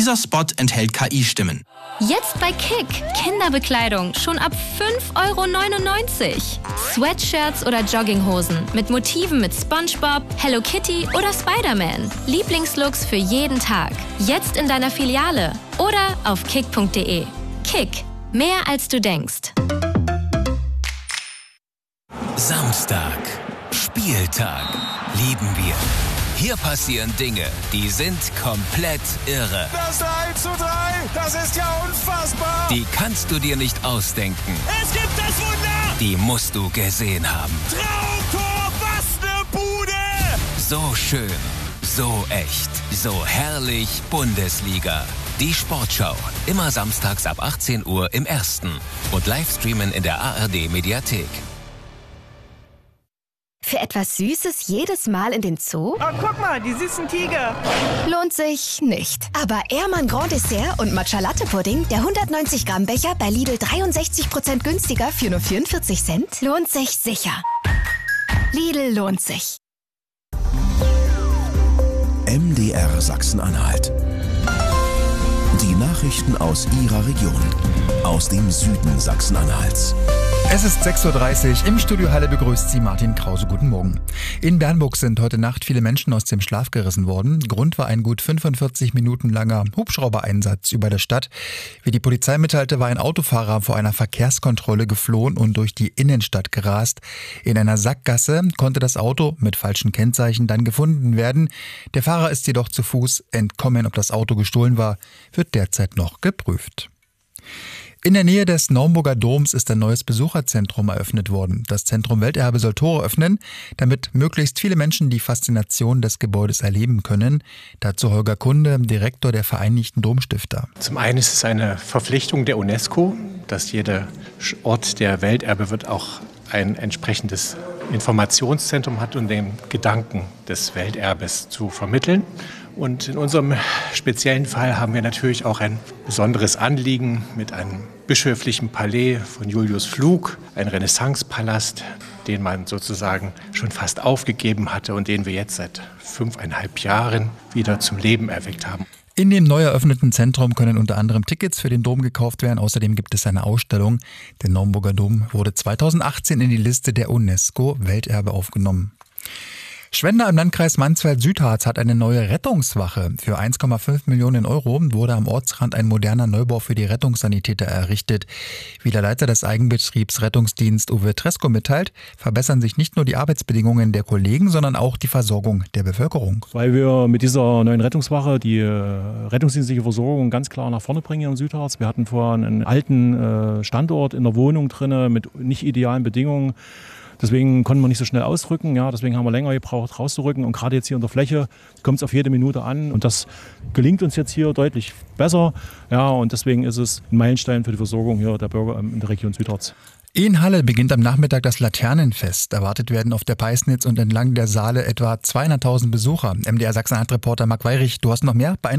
Dieser Spot enthält KI-Stimmen. Jetzt bei Kick. Kinderbekleidung schon ab 5,99 €. Sweatshirts oder Jogginghosen mit Motiven mit SpongeBob, Hello Kitty oder Spider-Man. Lieblingslooks für jeden Tag. Jetzt in deiner Filiale oder auf kick.de. Kick. Mehr als du denkst. Samstag. Spieltag. Lieben wir. Hier passieren Dinge, die sind komplett irre. Das 3:3, das ist ja unfassbar. Die kannst du dir nicht ausdenken. Es gibt das Wunder. Die musst du gesehen haben. Traumtor, was ne Bude. So schön, so echt, so herrlich Bundesliga. Die Sportschau, immer samstags ab 18 Uhr im Ersten und Livestreamen in der ARD-Mediathek. Für etwas Süßes jedes Mal in den Zoo? Oh, guck mal, die süßen Tiger. Lohnt sich nicht. Aber Ehrmann Grand Dessert und Matcha Latte Pudding, der 190 Gramm Becher bei Lidl 63% günstiger für nur 44 Cent, lohnt sich sicher. Lidl lohnt sich. MDR Sachsen-Anhalt. Die Nachrichten aus Ihrer Region, aus dem Süden Sachsen-Anhalts. Es ist 6:30 Uhr. Im Studio Halle begrüßt Sie Martin Krause. Guten Morgen. In Bernburg sind heute Nacht viele Menschen aus dem Schlaf gerissen worden. Grund war ein gut 45 Minuten langer Hubschraubereinsatz über der Stadt. Wie die Polizei mitteilte, war ein Autofahrer vor einer Verkehrskontrolle geflohen und durch die Innenstadt gerast. In einer Sackgasse konnte das Auto mit falschen Kennzeichen dann gefunden werden. Der Fahrer ist jedoch zu Fuß entkommen. Ob das Auto gestohlen war, wird derzeit noch geprüft. In der Nähe des Naumburger Doms ist ein neues Besucherzentrum eröffnet worden. Das Zentrum Welterbe soll Tore öffnen, damit möglichst viele Menschen die Faszination des Gebäudes erleben können. Dazu Holger Kunde, Direktor der Vereinigten Domstifter. Zum einen ist es eine Verpflichtung der UNESCO, dass jeder Ort, der Welterbe wird, auch ein entsprechendes Informationszentrum hat, um den Gedanken des Welterbes zu vermitteln. Und in unserem speziellen Fall haben wir natürlich auch ein besonderes Anliegen mit einem bischöflichen Palais von Julius Pflug, ein Renaissancepalast, den man sozusagen schon fast aufgegeben hatte und den wir jetzt seit 5,5 Jahren wieder zum Leben erweckt haben. In dem neu eröffneten Zentrum können unter anderem Tickets für den Dom gekauft werden. Außerdem gibt es eine Ausstellung. Der Naumburger Dom wurde 2018 in die Liste der UNESCO Welterbe aufgenommen. Schwenda im Landkreis Mansfeld-Südharz hat eine neue Rettungswache. Für 1,5 Millionen € wurde am Ortsrand ein moderner Neubau für die Rettungssanitäter errichtet. Wie der Leiter des Eigenbetriebs Rettungsdienst Uwe Tresko mitteilt, verbessern sich nicht nur die Arbeitsbedingungen der Kollegen, sondern auch die Versorgung der Bevölkerung. Weil wir mit dieser neuen Rettungswache die rettungsdienstliche Versorgung ganz klar nach vorne bringen hier im Südharz. Wir hatten vorher einen alten Standort in der Wohnung drin mit nicht idealen Bedingungen. Deswegen konnten wir nicht so schnell ausrücken, ja, deswegen haben wir länger gebraucht rauszurücken und gerade jetzt hier in der Fläche kommt es auf jede Minute an und das gelingt uns jetzt hier deutlich besser, ja, und deswegen ist es ein Meilenstein für die Versorgung hier der Bürger in der Region Südharz. In Halle beginnt am Nachmittag das Laternenfest. Erwartet werden auf der Peisnitz und entlang der Saale etwa 200.000 Besucher. MDR Sachsen-Anhalt-Reporter Marc Weyrich, du hast noch mehr?